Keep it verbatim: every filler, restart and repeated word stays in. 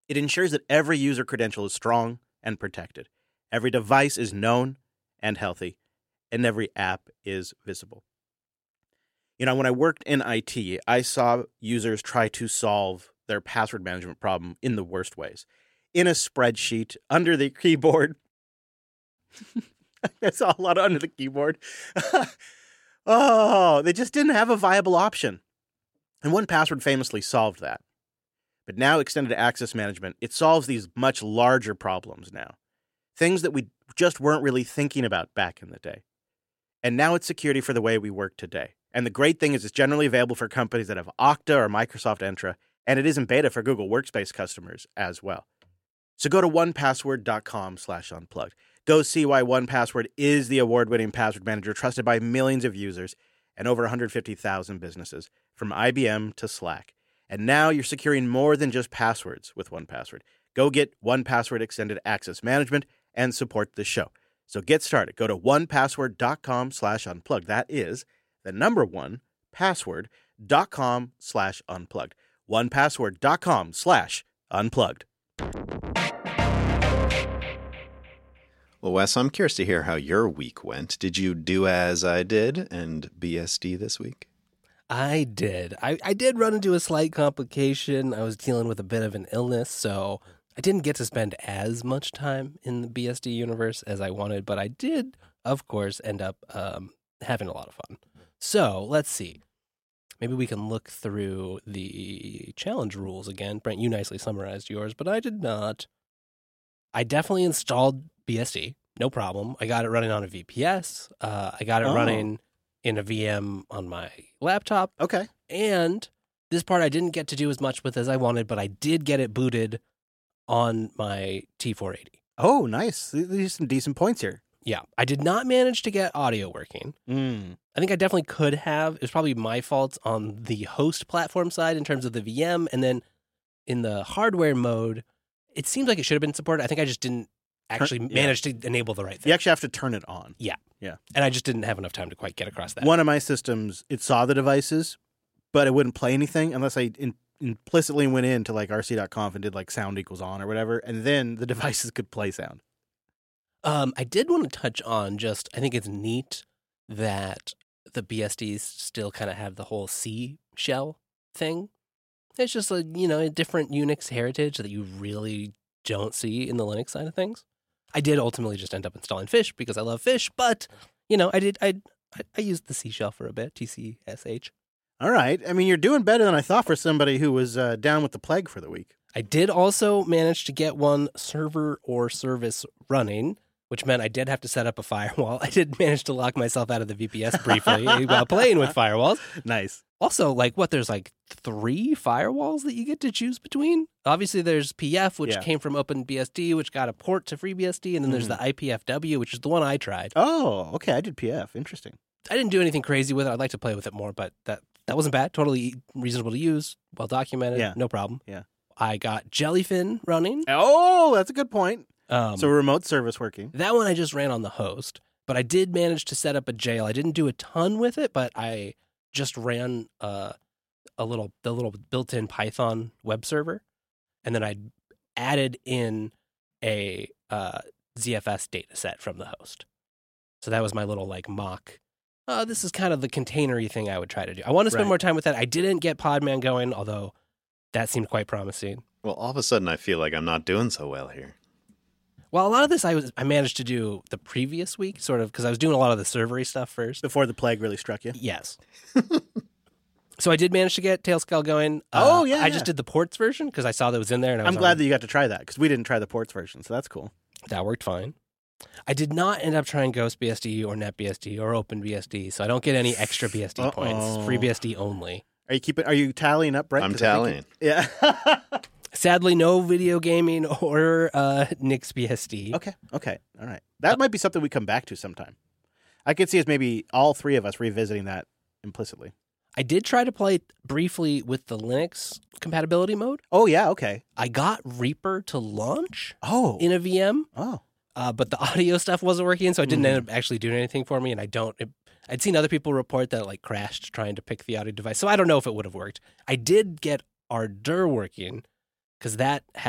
It ensures that every user credential is strong and protected. Every device is known and healthy, and every app is visible. You know, when I worked in I T, I saw users try to solve their password management problem in the worst ways. In a spreadsheet, under the keyboard. I saw a lot under the keyboard. Oh, they just didn't have a viable option. And one Password famously solved that. But now Extended Access Management, it solves these much larger problems now. Things that we just weren't really thinking about back in the day. And now it's security for the way we work today. And the great thing is it's generally available for companies that have Okta or Microsoft Entra, and it is in beta for Google Workspace customers as well. So go to one password dot com slash unplugged. Go see why one Password is the award-winning password manager trusted by millions of users and over one hundred fifty thousand businesses, from I B M to Slack. And now you're securing more than just passwords with one Password. Go get one Password Extended Access Management and support the show. So get started. Go to one password dot com slash unplugged. That is the number one, password dot com slash unplugged. one password dot com slash unplugged. Well, Wes, I'm curious to hear how your week went. Did you do as I did and B S D this week? I did. I, I did run into a slight complication. I was dealing with a bit of an illness, so I didn't get to spend as much time in the B S D universe as I wanted, but I did, of course, end up um, having a lot of fun. So let's see. Maybe we can look through the challenge rules again. Brent, you nicely summarized yours, but I did not. I definitely installed B S D, no problem. I got it running on a V P S. Uh, I got it Oh. running in a V M on my laptop. Okay. And this part I didn't get to do as much with as I wanted, but I did get it booted on my T four eighty. Oh, nice. These are some decent points here. Yeah, I did not manage to get audio working. Mm. I think I definitely could have. It was probably my fault on the host platform side in terms of the V M. And then in the hardware mode, it seemed like it should have been supported. I think I just didn't actually Turn- yeah. manage to enable the right thing. You actually have to turn it on. Yeah. Yeah. And I just didn't have enough time to quite get across that. One of my systems, it saw the devices, but it wouldn't play anything unless I in, implicitly went into like R C dot conf and did like sound equals on or whatever, and then the devices could play sound. Um, I did want to touch on just, I think it's neat that the B S Ds still kind of have the whole C shell thing. It's just a, you know, a different Unix heritage that you really don't see in the Linux side of things. I did ultimately just end up installing Fish because I love Fish, but, you know, I did, I, I, I used the C shell for a bit, T C S H. All right. I mean, you're doing better than I thought for somebody who was uh, down with the plague for the week. I did also manage to get one server or service running, which meant I did have to set up a firewall. I did manage to lock myself out of the V P S briefly while playing with firewalls. Nice. Also, like, what, there's like three firewalls that you get to choose between? Obviously, there's P F, which Yeah. came from OpenBSD, which got a port to FreeBSD, and then there's the I P F W, which is the one I tried. Oh, okay. I did P F. Interesting. I didn't do anything crazy with it. I'd like to play with it more, but that, that wasn't bad. Totally reasonable to use, well documented, Yeah. no problem. Yeah. I got Jellyfin running. Oh, that's a good point. Um, So remote service working. That one I just ran on the host, but I did manage to set up a jail. I didn't do a ton with it, but I just ran uh, a little the little built-in Python web server, and then I added in a uh, Z F S data set from the host. So that was my little like mock. Uh, this is kind of the containery thing I would try to do. I want to spend Right. more time with that. I didn't get Podman going, although that seemed quite promising. Well, all of a sudden I feel like I'm not doing so well here. Well, a lot of this I was I managed to do the previous week, sort of, because I was doing a lot of the servery stuff first. Before the plague really struck you. Yes. So I did manage to get Tailscale going. Oh, Uh, yeah, I just yeah. did the ports version because I saw that was in there. And I was I'm glad on- that you got to try that because we didn't try the ports version, so that's cool. that worked fine. I did not end up trying GhostBSD or NetBSD or OpenBSD, so I don't get any extra B S D Uh-oh. points. FreeBSD only. Are you keeping? Are you tallying up, Brett? I'm 'Cause I think tallying. you- Yeah. Sadly, no video gaming or uh, NixBSD. Okay. Okay. All right. That might be something we come back to sometime. I could see us maybe all three of us revisiting that implicitly. I did try to play briefly with the Linux compatibility mode. Oh yeah. Okay. I got Reaper to launch Oh. in a V M. oh. Uh, but the audio stuff wasn't working, so it didn't Mhm. end up actually doing anything for me. And I don't. It, I'd seen other people report that it, like crashed trying to pick the audio device, so I don't know if it would have worked. I did get Ardour working because that